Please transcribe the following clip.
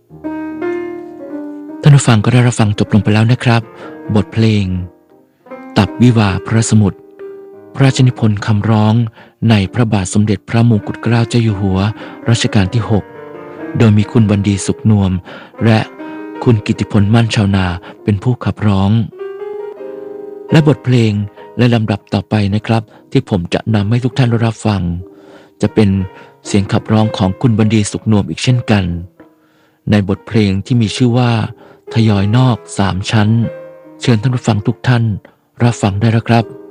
ท่านผู้ฟังก็ได้รับฟังจบลงไปแล้วนะครับบทเพลงตับวิวาห์พระสมุทรพระราชนิพนธ์คำร้องในพระบาทสมเด็จพระมงกุฎเกล้าเจ้าอยู่หัวรัชกาลที่6โดยมีคุณวันดีสุขนวมและคุณกิติพลมั่นชาวนาเป็นผู้ขับร้องและบทเพลงและลำดับต่อไปนะครับที่ผมจะนำให้ทุกท่านรับฟังจะเป็นเสียงขับร้องของคุณวันดีสุขนวมอีกเช่นกันในบทเพลงที่มีชื่อว่าทยอยนอก3ชั้นเชิญท่านผู้ฟังทุกท่านรับฟังได้แล้วครับ